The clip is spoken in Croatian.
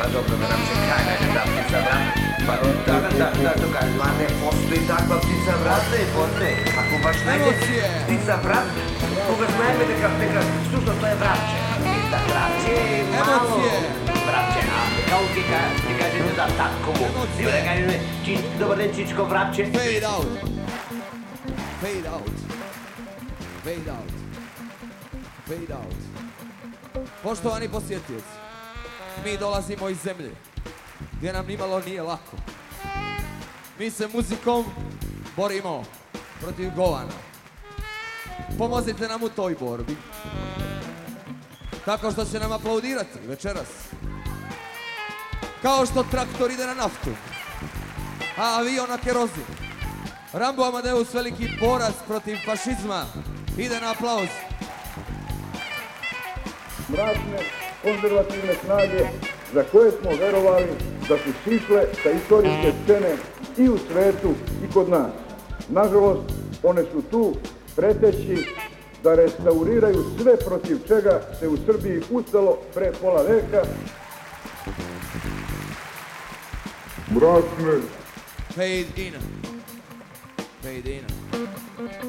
Pa dobro, da nam se kaj nađe ta ptica, brat. Pa da to kaj, ma ne postoji takva ptica, brat. Postoji. Ako baš najde ptica, brat, koga znajme neka, slušno, to je vratče. Ptica, vratče, malo. Vratče, a kao ti kažete da tatko mu. Evo da kažete, dobar den, čičko, vratče. Fade out. Fade out. Fade out. Fade out. Poštovani posjetioci, mi dolazimo iz zemlje gdje nam nimalo nije lako. Mi se muzikom borimo protiv govana. Pomozite nam u toj borbi. Tako što će nam aplaudirati večeras. Kao što traktor ide na naftu, a avion na kerozin. Rambo Amadeus, veliki borac protiv fašizma, ide na aplauz. Mračne, konzervativne snage za koje smo verovali da su sišle sa istorijske scene i u svetu i kod nas. Nažalost, one su tu preteći da restauriraju sve protiv čega se u Srbiji ustalo pre pola veka. Mračne. Fade in. Fade in.